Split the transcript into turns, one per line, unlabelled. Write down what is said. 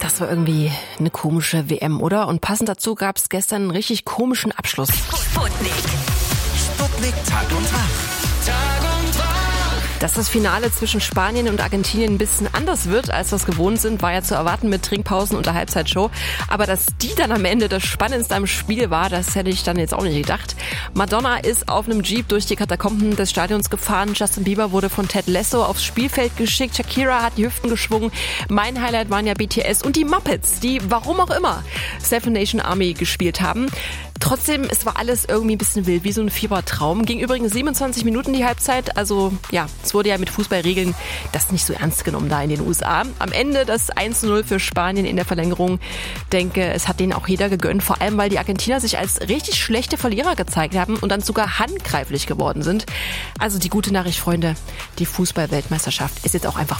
Das war irgendwie eine komische WM, oder? Und passend dazu gab es gestern einen richtig komischen Abschluss.
Sputnik Tag und Tag.
Dass das Finale zwischen Spanien und Argentinien ein bisschen anders wird, als wir es gewohnt sind, war ja zu erwarten mit Trinkpausen und der Halbzeitshow. Aber dass die dann am Ende das Spannendste am Spiel war, das hätte ich dann jetzt auch nicht gedacht. Madonna ist auf einem Jeep durch die Katakomben des Stadions gefahren. Justin Bieber wurde von Ted Lasso aufs Spielfeld geschickt. Shakira hat die Hüften geschwungen. Mein Highlight waren ja BTS und die Muppets, die, warum auch immer, Seven Nation Army gespielt haben. Trotzdem, es war alles irgendwie ein bisschen wild, wie so ein Fiebertraum. Ging übrigens 27 Minuten die Halbzeit. Also ja, es wurde ja mit Fußballregeln das nicht so ernst genommen da in den USA. Am Ende das 1:0 für Spanien in der Verlängerung. Denke, es hat denen auch jeder gegönnt. Vor allem, weil die Argentinier sich als richtig schlechte Verlierer gezeigt haben und dann sogar handgreiflich geworden sind. Also die gute Nachricht, Freunde, die Fußball-Weltmeisterschaft ist jetzt auch einfach